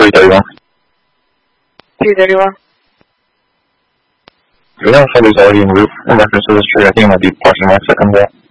331. 331. We don't show there's already in roof in reference to this tree. I think it might be parking lot second there.